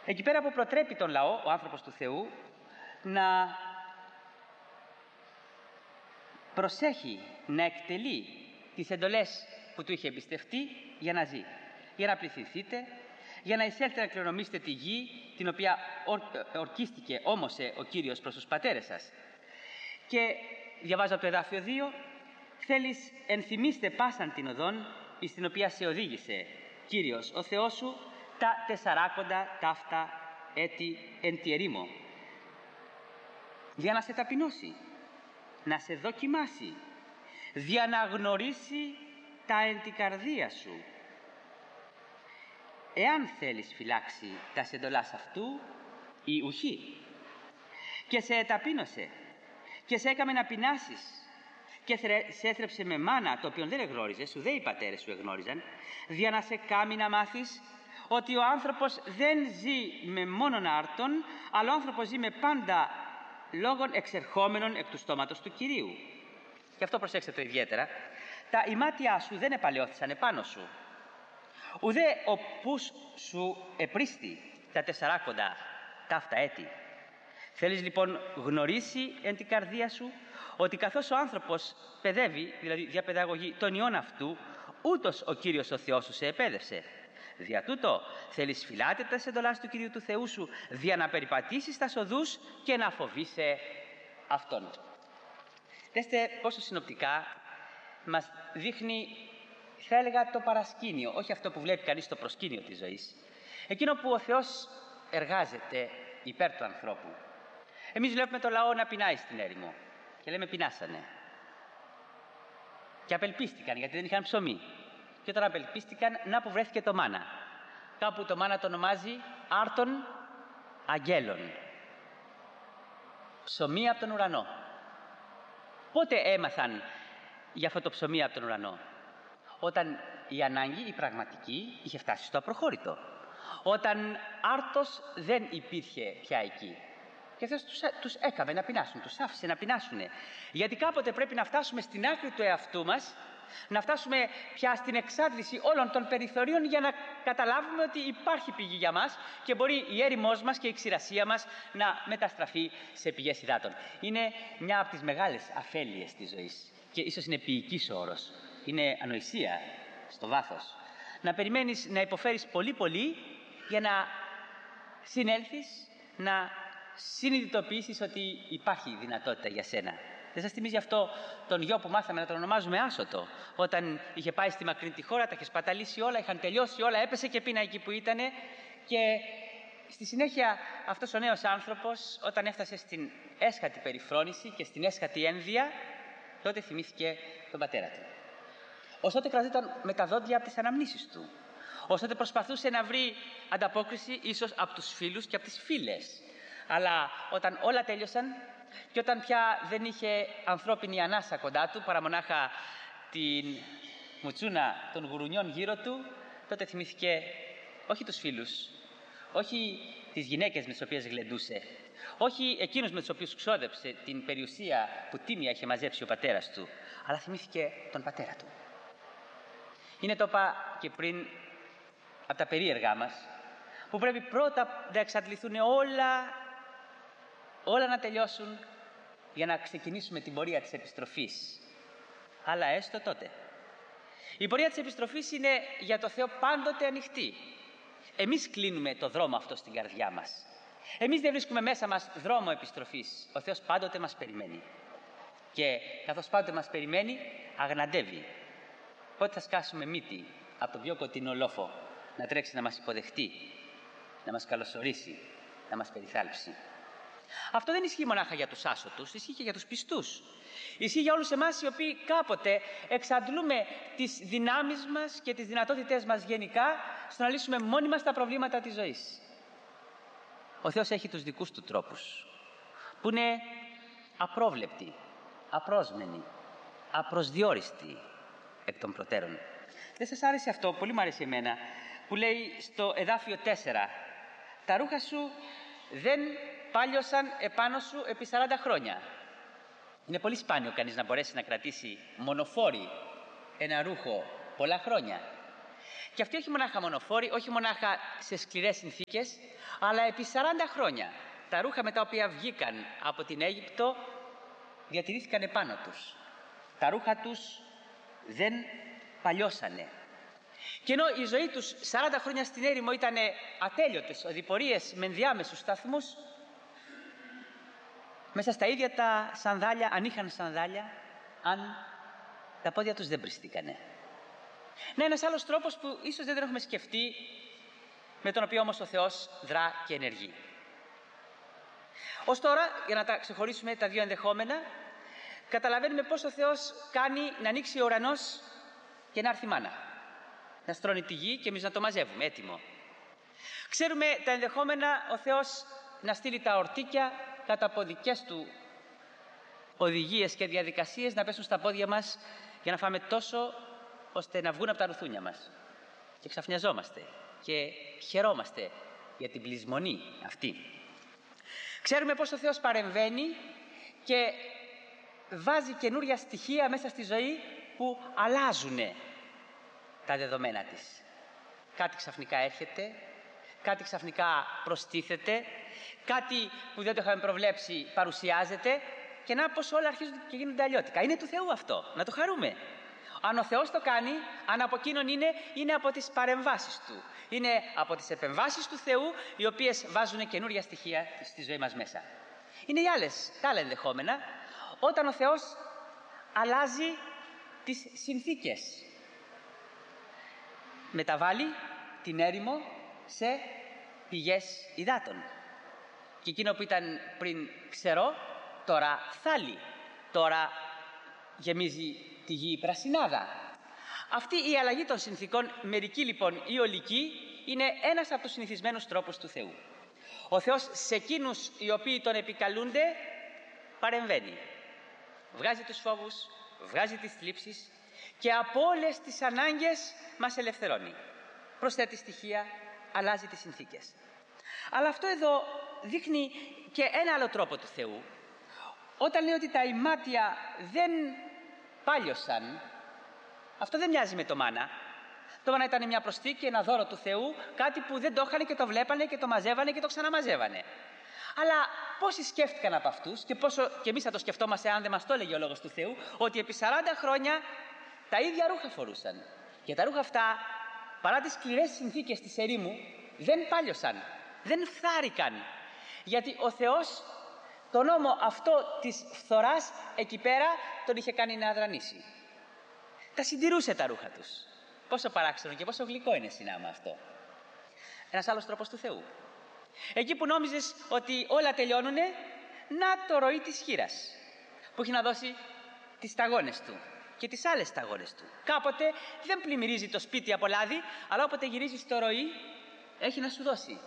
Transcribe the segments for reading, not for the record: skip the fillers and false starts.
Εκεί πέρα που προτρέπει τον λαό, ο άνθρωπος του Θεού, να προσέχει, να εκτελεί τις εντολές που του είχε εμπιστευτεί για να ζει, για να πληθυνθείτε, για να εισέλθετε να κληρονομήσετε τη γη, την οποία ορκίστηκε όμωσε ο Κύριος προς τους πατέρες σας. Και διαβάζω από το εδάφιο 2, θέλεις ενθυμίστε πάσαν την οδόν εις την οποία σε οδήγησε Κύριος ο Θεός σου τα 40 ταύτα έτη εν τη ερήμο, για να σε ταπεινώσει, να σε δοκιμάσει, για να γνωρίσει τα εν την καρδία σου, εάν θέλεις φυλάξει τα εντολάς αυτού ή ουχή. Και σε εταπείνωσε και σε έκαμε να πεινάσεις και σε έθρεψε με μάνα, το οποίο δεν εγνώριζες, ουδέ οι πατέρες σου εγνώριζαν, για να σε κάμει να μάθεις ότι ο άνθρωπος δεν ζει με μόνον άρτον, αλλά ο άνθρωπος ζει με πάντα λόγων εξερχόμενων εκ του στόματος του Κυρίου. Και αυτό προσέξτε το ιδιαίτερα. Τα ημάτια σου δεν επαλαιώθησαν επάνω σου, ουδέ ο πούς σου επρίστη τα 40 ταύτα έτη. Θέλεις λοιπόν γνωρίσει εν την καρδία σου ότι καθώς ο άνθρωπος παιδεύει, δηλαδή διαπαιδαγωγεί τον ιόν αυτού, ούτως ο Κύριος ο Θεός σου σε επέδευσε. Δια τούτο θέλεις φυλάτε τα εντολάς του Κυρίου του Θεού σου, δια να περιπατήσεις τα οδούς και να φοβείσαι Αυτόν. Δέστε πόσο συνοπτικά μας δείχνει, θα έλεγα, το παρασκήνιο, όχι αυτό που βλέπει κανείς στο προσκήνιο της ζωής. Εκείνο που ο Θεός εργάζεται υπέρ του ανθρώπου. Εμείς βλέπουμε το λαό να πεινάει στην έρημο και λέμε πεινάσανε. Και απελπίστηκαν γιατί δεν είχαν ψωμί. Και όταν απελπίστηκαν, να που βρέθηκε το μάνα. Κάπου το μάνα το ονομάζει άρτων αγγέλων. Ψωμί από τον ουρανό. Πότε έμαθαν για αυτό το ψωμί από τον ουρανό? Όταν η ανάγκη, η πραγματική, είχε φτάσει στο απροχώρητο. Όταν άρτος δεν υπήρχε πια εκεί. Και αυτός τους έκαμε να πεινάσουν, τους άφησε να πεινάσουν. Γιατί κάποτε πρέπει να φτάσουμε στην άκρη του εαυτού μας, να φτάσουμε πια στην εξάντληση όλων των περιθωρίων για να καταλάβουμε ότι υπάρχει πηγή για μας και μπορεί η έρημός μας και η ξηρασία μας να μεταστραφεί σε πηγές υδάτων. Είναι μια από τις μεγάλες αφέλειες της ζωής και ίσως είναι ποιητικής ο όρος. Είναι ανοησία στο βάθος. Να περιμένεις να υποφέρεις πολύ πολύ για να συνέλθεις, να συνειδητοποιήσεις ότι υπάρχει δυνατότητα για σένα. Δεν σας θυμίζει αυτό τον γιο που μάθαμε να τον ονομάζουμε Άσωτο? Όταν είχε πάει στη μακρινή τη χώρα, τα είχε σπαταλήσει όλα, είχαν τελειώσει όλα, έπεσε και πίνα εκεί που ήτανε. Και στη συνέχεια αυτός ο νέος άνθρωπος, όταν έφτασε στην έσχατη περιφρόνηση και στην έσχατη ένδυα, τότε θυμήθηκε τον πατέρα του. Ως τότε κρατήταν με τα δόντια από τις αναμνήσεις του. Ως τότε προσπαθούσε να βρει ανταπόκριση ίσως από τους φίλους και από τις φίλες. Αλλά όταν όλα τέλειωσαν και όταν πια δεν είχε ανθρώπινη ανάσα κοντά του, παρά μονάχα την μουτσούνα των γουρουνιών γύρω του, τότε θυμήθηκε όχι τους φίλους, όχι τις γυναίκες με τις οποίες γλεντούσε, όχι εκείνους με τους οποίους ξόδεψε την περιουσία που τίμια είχε μαζέψει ο πατέρας του, αλλά θυμήθηκε τον πατέρα του. Είναι, το είπα και πριν, από τα περίεργά μας, που πρέπει πρώτα να εξαντληθούν όλα να τελειώσουν για να ξεκινήσουμε την πορεία της επιστροφής. Αλλά έστω τότε. Η πορεία της επιστροφής είναι για το Θεό πάντοτε ανοιχτή. Εμείς κλείνουμε το δρόμο αυτό στην καρδιά μας. Εμείς δεν βρίσκουμε μέσα μας δρόμο επιστροφής. Ο Θεός πάντοτε μας περιμένει. Και καθώς πάντοτε μας περιμένει, αγναντεύει. Πότε θα σκάσουμε μύτη από τον πιο κοντινό λόφο να τρέξει να μας υποδεχτεί, να μας καλωσορίσει, να μας περιθάλψει. Αυτό δεν ισχύει μονάχα για τους άσωτους, ισχύει και για τους πιστούς. Ισχύει για όλους εμάς οι οποίοι κάποτε εξαντλούμε τις δυνάμεις μας και τις δυνατότητές μας γενικά στο να λύσουμε μόνοι μας τα προβλήματα της ζωής. Ο Θεός έχει τους δικούς του τρόπους που είναι απρόβλεπτοι, απρόσμενοι, απροσδιόριστοι εκ των προτέρων. Δεν σας άρεσε αυτό? Πολύ μου άρεσε εμένα, που λέει στο εδάφιο 4, τα ρούχα σου δεν πάλιωσαν επάνω σου επί 40 χρόνια. Είναι πολύ σπάνιο κανείς να μπορέσει να κρατήσει μονοφόρη ένα ρούχο πολλά χρόνια. Και αυτοί όχι μονάχα μονοφόροι, όχι μονάχα σε σκληρές συνθήκες, αλλά επί 40 χρόνια τα ρούχα με τα οποία βγήκαν από την Αίγυπτο διατηρήθηκαν επάνω τους. Τα ρούχα τους δεν παλιώσανε. Και ενώ η ζωή τους 40 χρόνια στην έρημο ήταν ατέλειωτες οδηπορίες με ενδιάμεσους σταθμούς, μέσα στα ίδια τα σανδάλια, αν είχαν σανδάλια, αν τα πόδια τους δεν μπριστήκανε. Ναι, ένας άλλος τρόπος που ίσως δεν τον έχουμε σκεφτεί, με τον οποίο όμως ο Θεός δρά και ενεργεί. Ως τώρα, για να τα ξεχωρίσουμε τα δύο ενδεχόμενα, καταλαβαίνουμε πώς ο Θεός κάνει να ανοίξει ο ουρανός και να έρθει μάνα. Να στρώνει τη γη και εμείς να το μαζεύουμε έτοιμο. Ξέρουμε τα ενδεχόμενα ο Θεός να στείλει τα ορτίκια κατά από δικές του οδηγίες και διαδικασίες να πέσουν στα πόδια μας για να φάμε τόσο ώστε να βγουν από τα ρουθούνια μας. Και ξαφνιαζόμαστε και χαιρόμαστε για την πλεισμονή αυτή. Ξέρουμε πώς ο Θεός παρεμβαίνει και βάζει καινούρια στοιχεία μέσα στη ζωή που αλλάζουν τα δεδομένα της. Κάτι ξαφνικά έρχεται, κάτι ξαφνικά προστίθεται, κάτι που δεν το είχαμε προβλέψει παρουσιάζεται και να πως όλα αρχίζουν και γίνονται αλλιώτικα. Είναι του Θεού αυτό, να το χαρούμε. Αν ο Θεός το κάνει, αν από εκείνον είναι από τις παρεμβάσεις Του. Είναι από τις επεμβάσεις του Θεού, οι οποίες βάζουν καινούρια στοιχεία στη ζωή μας μέσα. Είναι τα άλλα ενδεχόμενα, όταν ο Θεός αλλάζει τις συνθήκες. Μεταβάλλει την έρημο σε πηγές υδάτων. Και εκείνο που ήταν πριν ξερό, τώρα θάλει. Τώρα γεμίζει τη γη η πρασινάδα. Αυτή η αλλαγή των συνθήκων, μερική λοιπόν ή ολική, είναι ένας από τους συνηθισμένους τρόπους του Θεού. Ο Θεός σε εκείνους οι οποίοι τον επικαλούνται παρεμβαίνει. Βγάζει τους φόβους, βγάζει τις θλίψεις και από όλες τις ανάγκες μας ελευθερώνει. Προσθέτει στοιχεία, αλλάζει τις συνθήκες. Αλλά αυτό εδώ δείχνει και ένα άλλο τρόπο του Θεού. Όταν λέει ότι τα ημάτια δεν πάλιωσαν, αυτό δεν μοιάζει με το μάνα. Το μάνα ήταν μια προσθήκη, ένα δώρο του Θεού, κάτι που δεν το είχαν και το βλέπανε και το μαζεύανε και το ξαναμαζεύανε. Αλλά πόσοι σκέφτηκαν από αυτούς και πόσο και εμείς θα το σκεφτόμαστε αν δεν μας το έλεγε ο Λόγος του Θεού, ότι επί 40 χρόνια τα ίδια ρούχα φορούσαν. Και τα ρούχα αυτά, παρά τις σκληρές συνθήκες της ερήμου, δεν πάλιωσαν, δεν φθάρηκαν. Γιατί ο Θεός τον νόμο αυτό της φθοράς εκεί πέρα τον είχε κάνει να αδρανήσει. Τα συντηρούσε τα ρούχα τους. Πόσο παράξενο και πόσο γλυκό είναι συνάμα αυτό. Ένας άλλος τρόπος του Θεού. Εκεί που νόμιζες ότι όλα τελειώνουνε, να το ροή της χήρας που έχει να δώσει τις σταγόνες του και τις άλλες σταγόνες του. Κάποτε δεν πλημμυρίζει το σπίτι από λάδι, αλλά όποτε γυρίζει στο ροή έχει να σου δώσει.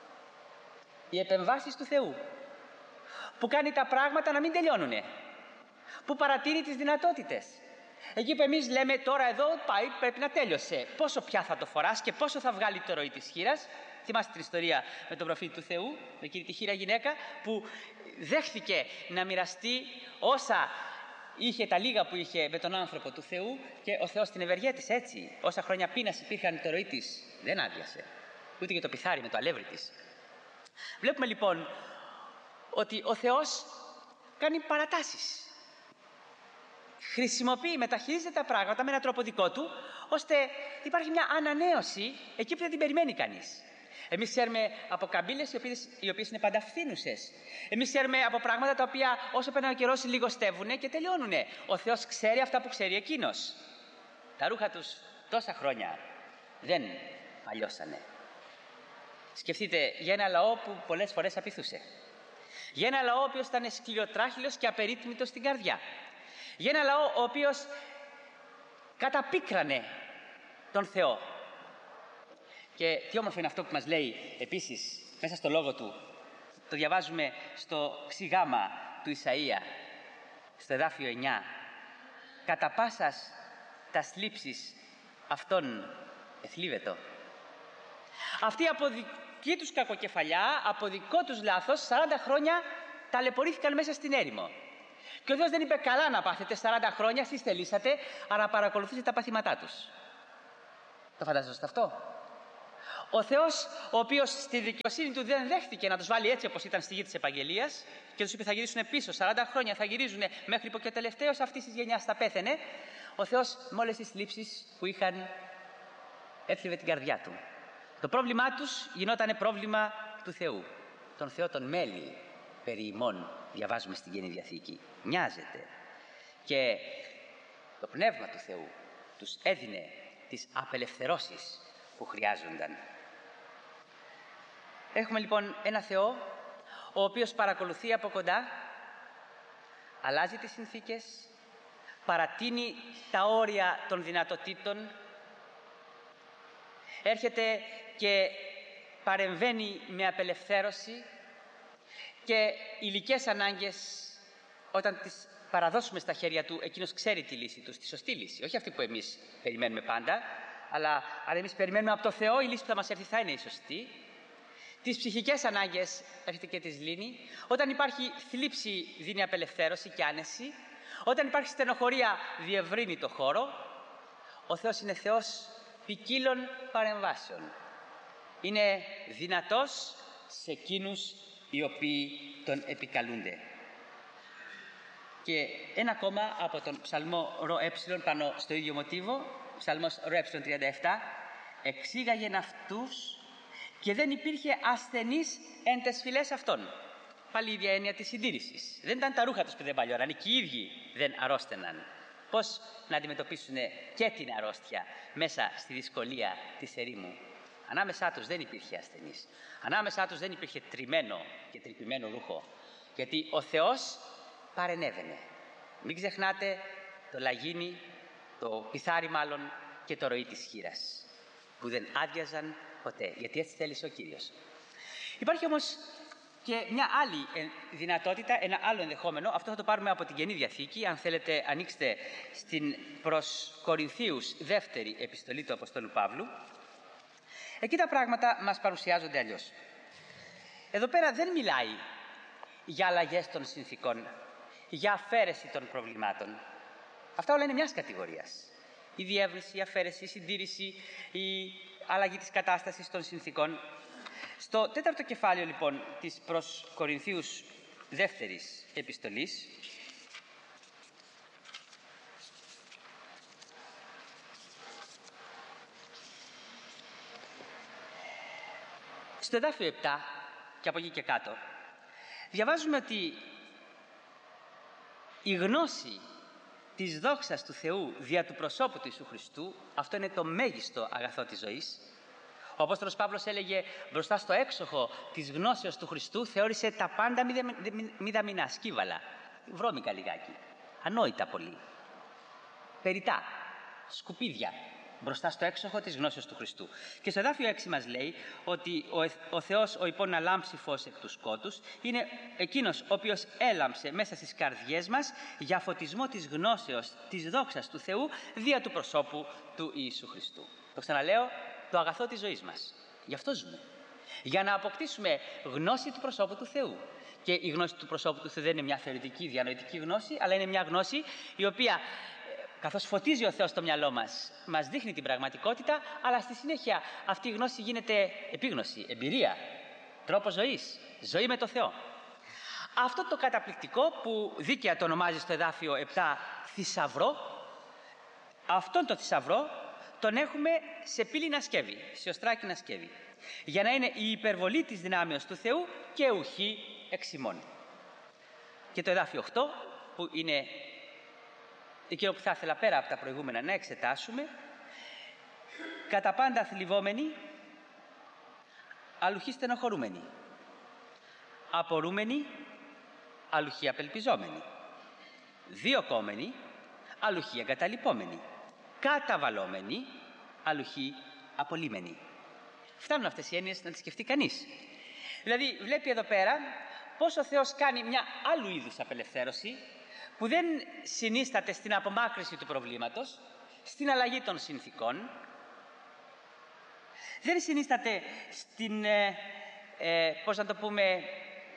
Οι επεμβάσεις του Θεού που κάνει τα πράγματα να μην τελειώνουνε, που παρατηρεί τις δυνατότητες. Εκεί που εμείς λέμε τώρα εδώ πάει, πρέπει να τέλειωσε. Πόσο πια θα το φοράς και πόσο θα βγάλει το ροή της χήρας. Θυμάστε την ιστορία με τον προφήτη του Θεού, με εκείνη τη χήρα γυναίκα που δέχθηκε να μοιραστεί όσα είχε, τα λίγα που είχε με τον άνθρωπο του Θεού, και ο Θεός την ευεργέτησε έτσι. Όσα χρόνια πείνας υπήρχαν, το ροή της δεν άδειασε. Ούτε και το πιθάρι με το αλεύρι της. Βλέπουμε λοιπόν ότι ο Θεός κάνει παρατάσεις. Μεταχειρίζεται τα πράγματα με έναν τρόπο δικό του, ώστε υπάρχει μια ανανέωση εκεί που δεν την περιμένει κανείς. Εμείς ξέρουμε από καμπύλες οι οποίες είναι πάντα φθήνουσες. Εμείς ξέρουμε από πράγματα τα οποία όσο περνάει ο καιρός λιγοστεύουν και τελειώνουν. Ο Θεός ξέρει αυτά που ξέρει εκείνος. Τα ρούχα τους τόσα χρόνια δεν παλιώσανε. Σκεφτείτε για ένα λαό που πολλές φορές απειθούσε. Για ένα λαό ο οποίος ήταν σκληροτράχυλος και απερίτμητος στην καρδιά. Για ένα λαό ο οποίος καταπίκρανε τον Θεό. Και τι όμορφο είναι αυτό που μας λέει επίσης μέσα στο λόγο του. Το διαβάζουμε στο ξιγάμα του Ισαΐα, στο εδάφιο 9. Κατά πάσας τα σλήψεις αυτών εθλίβετο. Αυτοί από δική τους κακοκεφαλιά, από δικό τους λάθος, 40 χρόνια ταλαιπωρήθηκαν μέσα στην έρημο. Και ο Θεός δεν είπε καλά να πάθετε 40 χρόνια, εσείς θελήσατε, αλλά παρακολουθήσετε τα παθήματά τους. Το φαντάζεστε αυτό? Ο Θεός, ο οποίος στη δικαιοσύνη του δεν δέχτηκε να τους βάλει έτσι όπως ήταν στη γη της Επαγγελίας και τους είπε θα γυρίσουν πίσω, 40 χρόνια θα γυρίζουν μέχρι που και ο τελευταίος αυτής της γενιάς θα πέθαινε, ο Θεός με όλες τις θλίψεις που είχαν έθλιβε την καρδιά του. Το πρόβλημά τους γινόταν πρόβλημα του Θεού. Τον Θεό τον μέλει περί ημών, διαβάζουμε στην Καινή Διαθήκη. Νοιάζεται. Και το Πνεύμα του Θεού τους έδινε τις απελευθερώσεις που χρειάζονταν. Έχουμε λοιπόν ένα Θεό ο οποίος παρακολουθεί από κοντά, αλλάζει τις συνθήκες, παρατείνει τα όρια των δυνατοτήτων, έρχεται και παρεμβαίνει με απελευθέρωση και υλικές ανάγκες όταν τις παραδώσουμε στα χέρια του, εκείνος ξέρει τη λύση τους, τη σωστή λύση, όχι αυτή που εμείς περιμένουμε πάντα, αλλά αν εμείς περιμένουμε από το Θεό, η λύση που θα μας έρθει θα είναι η σωστή. Τις ψυχικές ανάγκες έρχεται και τις λύνει. Όταν υπάρχει θλίψη δίνει απελευθέρωση και άνεση. Όταν υπάρχει στενοχωρία διευρύνει το χώρο. Ο Θεός είναι Θεός ποικίλων παρεμβάσεων. Είναι δυνατός σε εκείνους οι οποίοι τον επικαλούνται. Και ένα ακόμα από τον ψαλμό ρο ε πάνω στο ίδιο μοτίβο, ψαλμός ρο ε 37, εξήγαγεν αυτούς και δεν υπήρχε ασθενής εν τες φυλές αυτών. Πάλι η ίδια έννοια της συντήρησης. Δεν ήταν τα ρούχα τους που δεν παλιόρανε, και οι ίδιοι δεν αρρώστεναν. Πώς να αντιμετωπίσουν και την αρρώστια μέσα στη δυσκολία της ερήμου? Ανάμεσά τους δεν υπήρχε ασθενής. Ανάμεσά τους δεν υπήρχε τριμμένο και τρυπημένο ρούχο. Γιατί ο Θεός παρενέβαινε. Μην ξεχνάτε το λαγίνι, το πιθάρι μάλλον και το ροή της χήρας, που δεν άδειαζαν ποτέ, γιατί έτσι θέλησε ο Κύριος. Υπάρχει όμως και μια άλλη δυνατότητα, ένα άλλο ενδεχόμενο. Αυτό θα το πάρουμε από την Καινή Διαθήκη. Αν θέλετε ανοίξτε στην προς Κορινθίους δεύτερη επιστολή του Αποστόλου Παύλου. Εκεί τα πράγματα μας παρουσιάζονται αλλιώς. Εδώ πέρα δεν μιλάει για αλλαγές των συνθήκων, για αφαίρεση των προβλημάτων. Αυτά όλα είναι μιας κατηγορίας. Η διεύρυνση, η αφαίρεση, η συντήρηση, η αλλαγή της κατάστασης των συνθήκων. Στο τέταρτο κεφάλαιο λοιπόν της προς Κορινθίους δεύτερης επιστολής, στο εδάφιο 7 και από εκεί και κάτω, διαβάζουμε ότι η γνώση της δόξας του Θεού δια του προσώπου του Ιησού Χριστού, αυτό είναι το μέγιστο αγαθό της ζωής. Ο Απόστολος Παύλος έλεγε μπροστά στο έξοχο της γνώσεως του Χριστού θεώρησε τα πάντα μηδαμινά, σκύβαλα, βρώμικα λιγάκι, ανόητα πολύ, περιτά, σκουπίδια, μπροστά στο έξοχο της γνώσεως του Χριστού. Και στο εδάφιο 6 μας λέει ότι ο Θεός, ο υπόν να λάμψει φως εκ του σκότους, είναι εκείνος ο οποίος έλαμψε μέσα στις καρδιές μας για φωτισμό της γνώσεως, της δόξας του Θεού, δια του προσώπου του Ιησού Χριστού. Το ξαναλέω, το αγαθό της ζωής μας. Γι' αυτό ζούμε. Για να αποκτήσουμε γνώση του προσώπου του Θεού. Και η γνώση του προσώπου του Θεού δεν είναι μια θεωρητική, διανοητική γνώση, αλλά είναι μια γνώση η οποία, καθώς φωτίζει ο Θεός στο μυαλό μας, μας δείχνει την πραγματικότητα, αλλά στη συνέχεια αυτή η γνώση γίνεται επίγνωση, εμπειρία, τρόπο ζωής, ζωή με το Θεό. Αυτό το καταπληκτικό που δίκαια το ονομάζει στο εδάφιο 7 θησαυρό, αυτόν το θησαυρό τον έχουμε σε πύληνα σκεύη, σε οστράκινα σκεύη, για να είναι η υπερβολή της δυνάμεως του Θεού και ουχή εξ ημών. Και το εδάφιο 8, που είναι εκείνο που θα ήθελα πέρα από τα προηγούμενα να εξετάσουμε, κατά πάντα θλιβόμενοι, αλουχοί στενοχωρούμενοι, απορούμενοι, αλουχοί απελπιζόμενοι, διωκόμενοι, αλουχοί εγκαταλειπόμενοι, καταβαλόμενοι, αλουχοί απολύμενοι. Φτάνουν αυτές οι έννοιες να τις σκεφτεί κανείς. Δηλαδή βλέπει εδώ πέρα πώς ο Θεός κάνει μια άλλου είδους απελευθέρωση που δεν συνίσταται στην απομάκρυνση του προβλήματος, στην αλλαγή των συνθήκων, δεν συνίσταται στην, πώς να το πούμε,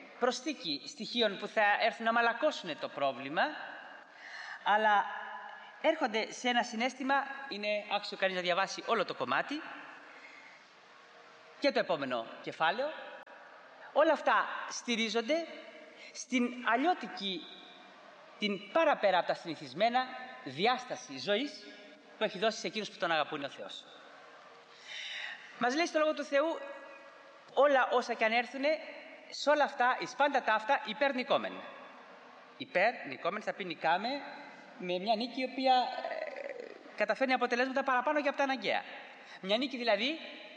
προσθήκη στοιχείων που θα έρθουν να μαλακώσουν το πρόβλημα, αλλά έρχονται σε ένα συναίσθημα, είναι άξιο κανείς να διαβάσει όλο το κομμάτι και το επόμενο κεφάλαιο. Όλα αυτά στηρίζονται στην αλλιώτικη, την παραπέρα από τα συνηθισμένα διάσταση ζωής που έχει δώσει σε εκείνους που τον αγαπούν ο Θεός. Μας λέει στο Λόγο του Θεού όλα όσα και αν έρθουνε, σε όλα αυτά, εις πάντα τα αυτά υπερνικόμεν. Υπερνικόμεν θα πει νικάμε με μια νίκη η οποία καταφέρνει αποτελέσματα παραπάνω και από τα αναγκαία. Μια νίκη δηλαδή